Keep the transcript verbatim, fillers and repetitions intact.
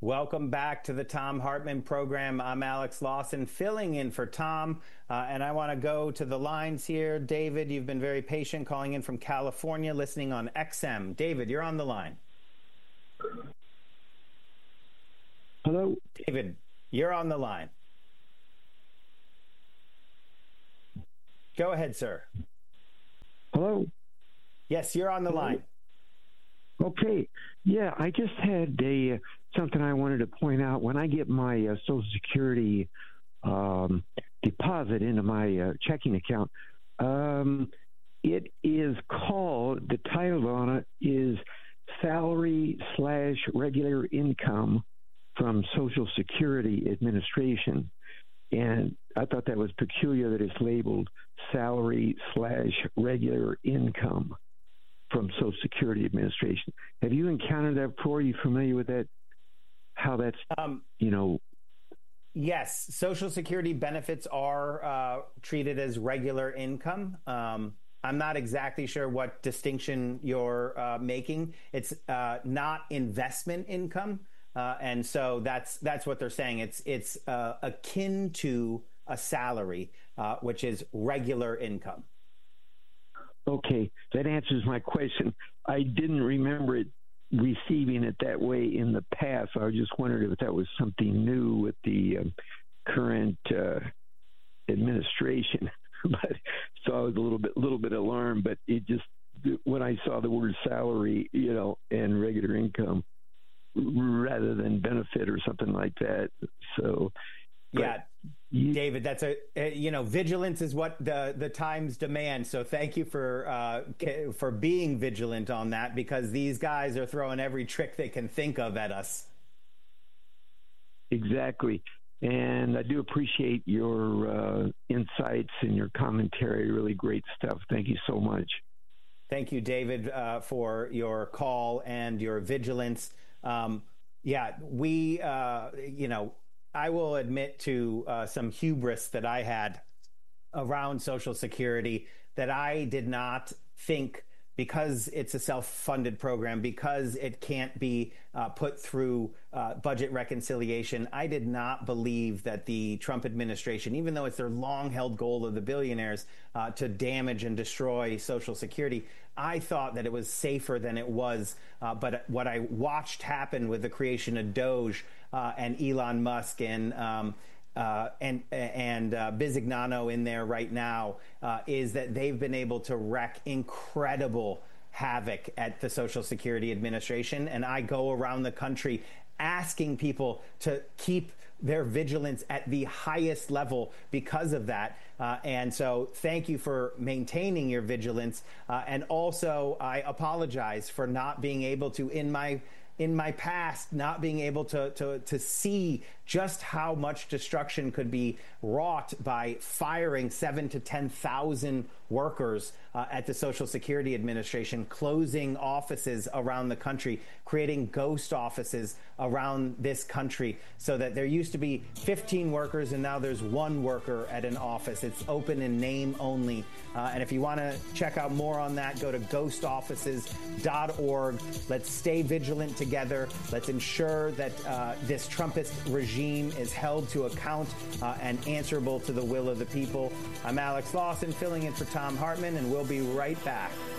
Welcome back to the Thom Hartmann program. I'm Alex Lawson, filling in for Tom, uh, and I want to go to the lines here. David, you've been very patient, calling in from California, listening on X M. David, you're on the line. Hello? David, you're on the line. Go ahead, sir. Hello? Yes, you're on the Hello? line. Okay. Yeah, I just had a something I wanted to point out. When I get my uh, Social Security um, deposit into my uh, checking account, um, it is called, the title on it is Salary slash Regular Income from Social Security Administration. And I thought that was peculiar that it's labeled Salary slash Regular Income from Social Security Administration. Have you encountered that before? Are you familiar with that? How that's, um, you know... Yes, Social Security benefits are uh, treated as regular income. Um, I'm not exactly sure what distinction you're uh, making. It's uh, not investment income. Uh, and so that's that's what they're saying. It's, it's uh, akin to a salary, uh, which is regular income. Okay, that answers my question. I didn't remember it receiving it that way in the past. I was just wondering if that was something new with the um, current uh, administration. But so I was a little bit, little bit alarmed. But it just, when I saw the word salary, you know, and regular income rather than benefit or something like that. So yeah. You, David, that's a, you know, vigilance is what the, the times demand. So thank you for uh, for being vigilant on that, because these guys are throwing every trick they can think of at us. Exactly. And I do appreciate your uh, insights and your commentary. Really great stuff. Thank you so much. Thank you, David, uh, for your call and your vigilance. Um, yeah, we, uh, you know, I will admit to uh, some hubris that I had around Social Security, that I did not think, because it's a self-funded program, because it can't be uh, put through uh, budget reconciliation, I did not believe that the Trump administration, even though it's their long-held goal of the billionaires uh, to damage and destroy Social Security, I thought that it was safer than it was. Uh, but what I watched happen with the creation of Doge uh, and Elon Musk and um, Uh, and and uh, Bizignano in there right now uh, is that they've been able to wreak incredible havoc at the Social Security Administration. And I go around the country asking people to keep their vigilance at the highest level because of that. Uh, and so thank you for maintaining your vigilance. Uh, and also, I apologize for not being able to, in my in my past, not being able to, to, to see just how much destruction could be wrought by firing seven to ten thousand workers uh, at the Social Security Administration, closing offices around the country, creating ghost offices around this country, so that there used to be fifteen workers and now there's one worker at an office. It's open in name only. Uh, and if you want to check out more on that, go to ghost offices dot org. Let's stay vigilant together. Let's ensure that uh, this Trumpist regime is held to account uh, and answerable to the will of the people. I'm Alex Lawson, filling in for Thom Hartmann, and we'll be right back.